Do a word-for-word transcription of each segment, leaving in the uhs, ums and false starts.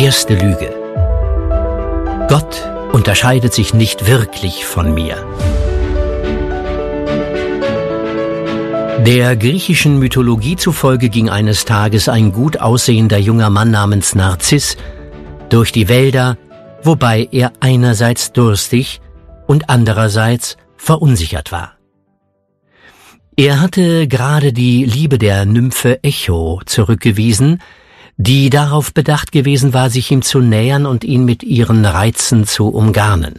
erste Lüge. Gott unterscheidet sich nicht wirklich von mir. Der griechischen Mythologie zufolge ging eines Tages ein gut aussehender junger Mann namens Narziss durch die Wälder, wobei er einerseits durstig und andererseits verunsichert war. Er hatte gerade die Liebe der Nymphe Echo zurückgewiesen, die darauf bedacht gewesen war, sich ihm zu nähern und ihn mit ihren Reizen zu umgarnen.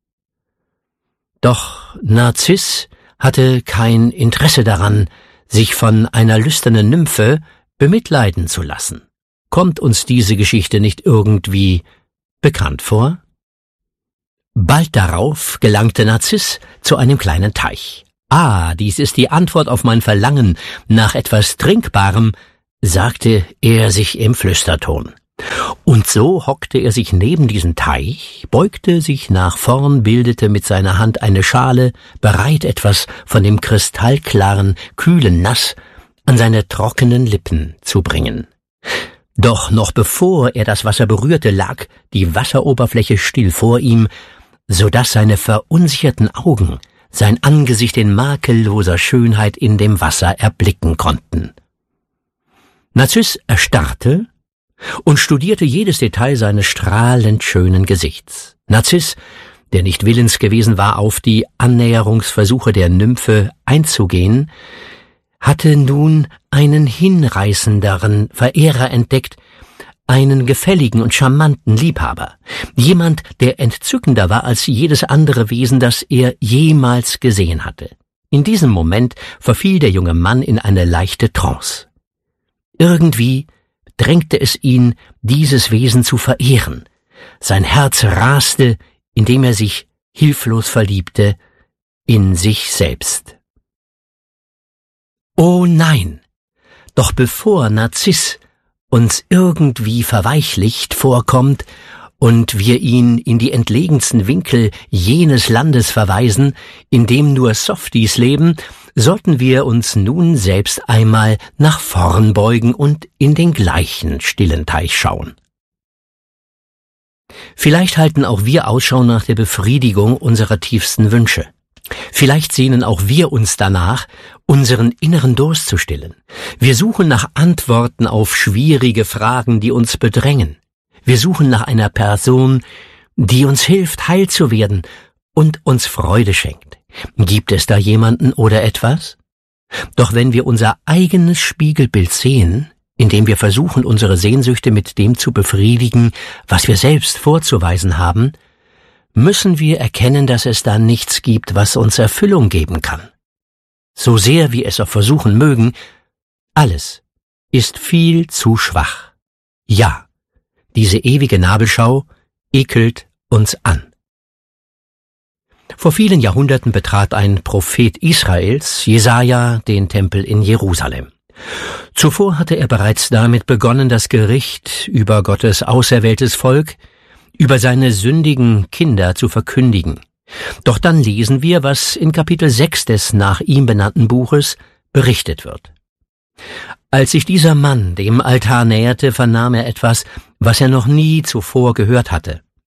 Doch Narziss hatte kein Interesse daran, sich von einer lüsternen Nymphe bemitleiden zu lassen. Kommt uns diese Geschichte nicht irgendwie bekannt vor? Bald darauf gelangte Narziss zu einem kleinen Teich. »Ah, dies ist die Antwort auf mein Verlangen nach etwas Trinkbarem«, sagte er sich im Flüsterton. Und so hockte er sich neben diesen Teich, beugte sich nach vorn, bildete mit seiner Hand eine Schale, bereit etwas von dem kristallklaren, kühlen Nass an seine trockenen Lippen zu bringen. Doch noch bevor er das Wasser berührte, lag die Wasseroberfläche still vor ihm, so dass seine verunsicherten Augen sein Angesicht in makelloser Schönheit in dem Wasser erblicken konnten. Narziss erstarrte und studierte jedes Detail seines strahlend schönen Gesichts. Narziss, der nicht willens gewesen war, auf die Annäherungsversuche der Nymphe einzugehen, hatte nun einen hinreißenderen Verehrer entdeckt, einen gefälligen und charmanten Liebhaber, jemand, der entzückender war als jedes andere Wesen, das er jemals gesehen hatte. In diesem Moment verfiel der junge Mann in eine leichte Trance. Irgendwie drängte es ihn, dieses Wesen zu verehren. Sein Herz raste, indem er sich hilflos verliebte, in sich selbst. Oh nein! Doch bevor Narziss uns irgendwie verweichlicht vorkommt und wir ihn in die entlegensten Winkel jenes Landes verweisen, in dem nur Softies leben, sollten wir uns nun selbst einmal nach vorn beugen und in den gleichen stillen Teich schauen. Vielleicht halten auch wir Ausschau nach der Befriedigung unserer tiefsten Wünsche. Vielleicht sehnen auch wir uns danach, unseren inneren Durst zu stillen. Wir suchen nach Antworten auf schwierige Fragen, die uns bedrängen. Wir suchen nach einer Person, die uns hilft, heil zu werden und uns Freude schenkt. Gibt es da jemanden oder etwas? Doch wenn wir unser eigenes Spiegelbild sehen, indem wir versuchen, unsere Sehnsüchte mit dem zu befriedigen, was wir selbst vorzuweisen haben, müssen wir erkennen, dass es da nichts gibt, was uns Erfüllung geben kann. So sehr wir es auch versuchen mögen, alles ist viel zu schwach. Ja, diese ewige Nabelschau ekelt uns an. Vor vielen Jahrhunderten betrat ein Prophet Israels, Jesaja, den Tempel in Jerusalem. Zuvor hatte er bereits damit begonnen, das Gericht über Gottes auserwähltes Volk, über seine sündigen Kinder zu verkündigen. Doch dann lesen wir, was in Kapitel sechs des nach ihm benannten Buches berichtet wird. Als sich dieser Mann dem Altar näherte, vernahm er etwas, was er noch nie zuvor gehört hatte.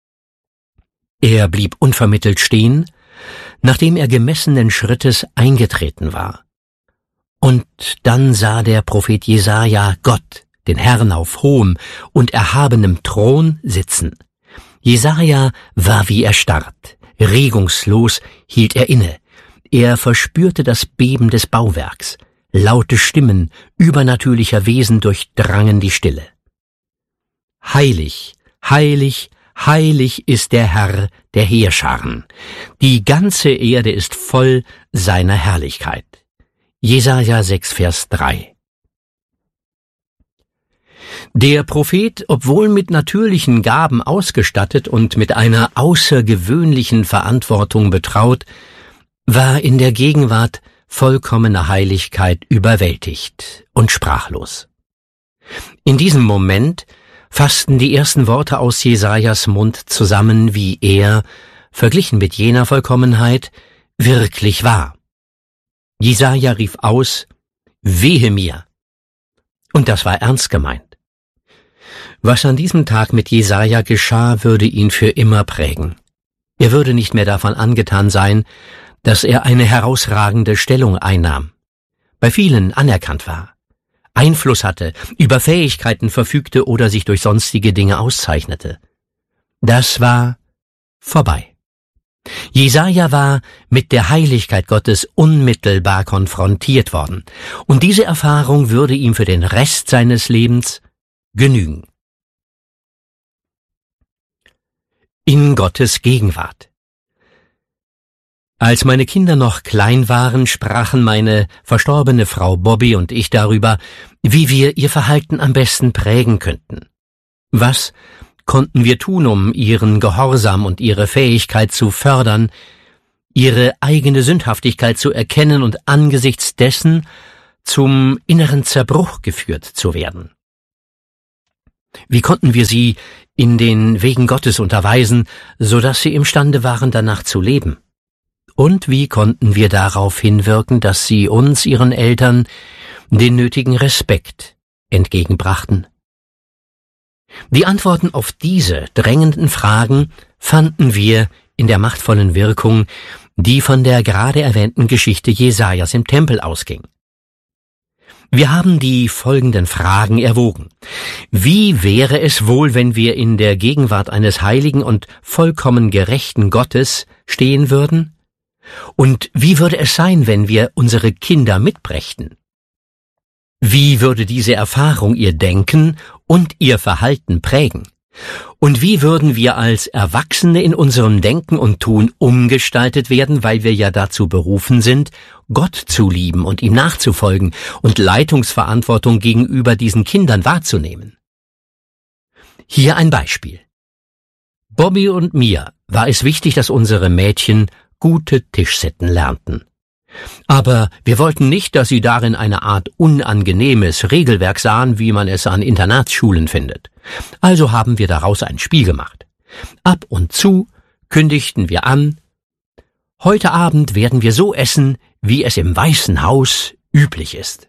Er blieb unvermittelt stehen, nachdem er gemessenen Schrittes eingetreten war. Und dann sah der Prophet Jesaja Gott, den Herrn auf hohem und erhabenem Thron sitzen. Jesaja war wie erstarrt, regungslos hielt er inne. Er verspürte das Beben des Bauwerks. Laute Stimmen übernatürlicher Wesen durchdrangen die Stille. Heilig, heilig, heilig ist der Herr der Heerscharen. Die ganze Erde ist voll seiner Herrlichkeit. Jesaja sechs, Vers drei. Der Prophet, obwohl mit natürlichen Gaben ausgestattet und mit einer außergewöhnlichen Verantwortung betraut, war in der Gegenwart vollkommener Heiligkeit überwältigt und sprachlos. In diesem Moment fassten die ersten Worte aus Jesajas Mund zusammen, wie er, verglichen mit jener Vollkommenheit, wirklich war. Jesaja rief aus: Wehe mir! Und das war ernst gemeint. Was an diesem Tag mit Jesaja geschah, würde ihn für immer prägen. Er würde nicht mehr davon angetan sein, dass er eine herausragende Stellung einnahm, bei vielen anerkannt war, Einfluss hatte, über Fähigkeiten verfügte oder sich durch sonstige Dinge auszeichnete. Das war vorbei. Jesaja war mit der Heiligkeit Gottes unmittelbar konfrontiert worden, und diese Erfahrung würde ihm für den Rest seines Lebens genügen. In Gottes Gegenwart. Als meine Kinder noch klein waren, sprachen meine verstorbene Frau Bobby und ich darüber, wie wir ihr Verhalten am besten prägen könnten. Was konnten wir tun, um ihren Gehorsam und ihre Fähigkeit zu fördern, ihre eigene Sündhaftigkeit zu erkennen und angesichts dessen zum inneren Zerbruch geführt zu werden? Wie konnten wir sie in den Wegen Gottes unterweisen, so dass sie imstande waren, danach zu leben? Und wie konnten wir darauf hinwirken, dass sie uns, ihren Eltern, den nötigen Respekt entgegenbrachten? Die Antworten auf diese drängenden Fragen fanden wir in der machtvollen Wirkung, die von der gerade erwähnten Geschichte Jesajas im Tempel ausging. Wir haben die folgenden Fragen erwogen. Wie wäre es wohl, wenn wir in der Gegenwart eines heiligen und vollkommen gerechten Gottes stehen würden? Und wie würde es sein, wenn wir unsere Kinder mitbrächten? Wie würde diese Erfahrung ihr Denken und ihr Verhalten prägen? Und wie würden wir als Erwachsene in unserem Denken und Tun umgestaltet werden, weil wir ja dazu berufen sind, Gott zu lieben und ihm nachzufolgen und Leitungsverantwortung gegenüber diesen Kindern wahrzunehmen? Hier ein Beispiel. Bobby und mir war es wichtig, dass unsere Mädchen gute Tischsitten lernten. Aber wir wollten nicht, dass sie darin eine Art unangenehmes Regelwerk sahen, wie man es an Internatsschulen findet. Also haben wir daraus ein Spiel gemacht. Ab und zu kündigten wir an: Heute Abend werden wir so essen, wie es im Weißen Haus üblich ist.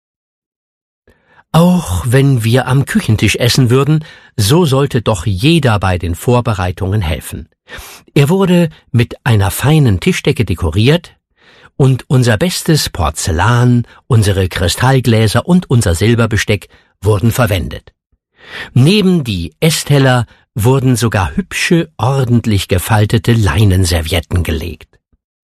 Auch wenn wir am Küchentisch essen würden, so sollte doch jeder bei den Vorbereitungen helfen. Er wurde mit einer feinen Tischdecke dekoriert, und unser bestes Porzellan, unsere Kristallgläser und unser Silberbesteck wurden verwendet. Neben die Essteller wurden sogar hübsche, ordentlich gefaltete Leinenservietten gelegt.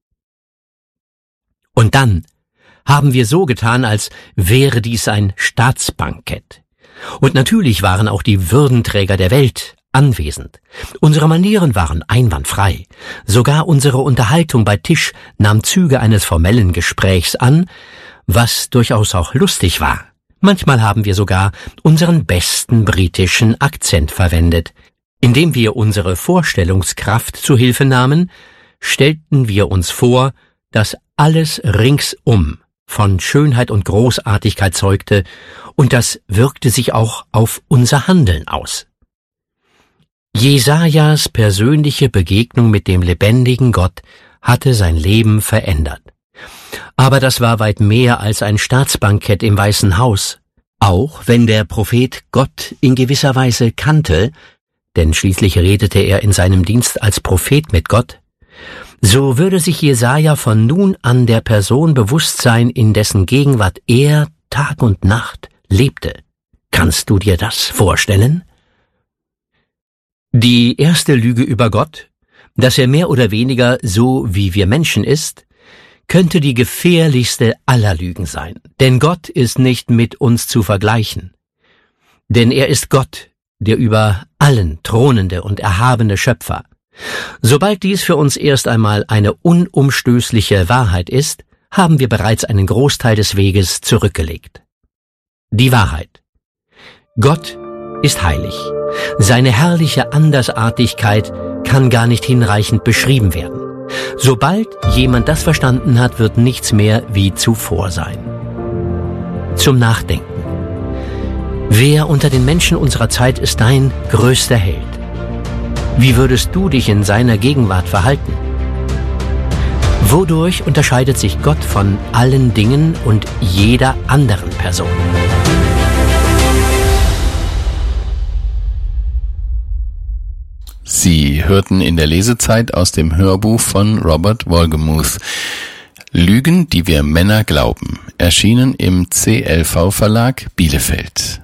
Und dann haben wir so getan, als wäre dies ein Staatsbankett. Und natürlich waren auch die Würdenträger der Welt anwesend. Unsere Manieren waren einwandfrei. Sogar unsere Unterhaltung bei Tisch nahm Züge eines formellen Gesprächs an, was durchaus auch lustig war. Manchmal haben wir sogar unseren besten britischen Akzent verwendet. Indem wir unsere Vorstellungskraft zu Hilfe nahmen, stellten wir uns vor, dass alles ringsum von Schönheit und Großartigkeit zeugte, und das wirkte sich auch auf unser Handeln aus. Jesajas persönliche Begegnung mit dem lebendigen Gott hatte sein Leben verändert. Aber das war weit mehr als ein Staatsbankett im Weißen Haus. Auch wenn der Prophet Gott in gewisser Weise kannte, denn schließlich redete er in seinem Dienst als Prophet mit Gott, so würde sich Jesaja von nun an der Person bewusst sein, in dessen Gegenwart er Tag und Nacht lebte. Kannst du dir das vorstellen? Die erste Lüge über Gott, dass er mehr oder weniger so wie wir Menschen ist, könnte die gefährlichste aller Lügen sein. Denn Gott ist nicht mit uns zu vergleichen. Denn er ist Gott, der über allen thronende und erhabene Schöpfer. Sobald dies für uns erst einmal eine unumstößliche Wahrheit ist, haben wir bereits einen Großteil des Weges zurückgelegt. Die Wahrheit. Gott ist heilig. Seine herrliche Andersartigkeit kann gar nicht hinreichend beschrieben werden. Sobald jemand das verstanden hat, wird nichts mehr wie zuvor sein. Zum Nachdenken. Wer unter den Menschen unserer Zeit ist dein größter Held? Wie würdest du dich in seiner Gegenwart verhalten? Wodurch unterscheidet sich Gott von allen Dingen und jeder anderen Person? Sie hörten in der Lesezeit aus dem Hörbuch von Robert Wolgemuth Lügen, die wir Männer glauben, erschienen im C L V Verlag Bielefeld.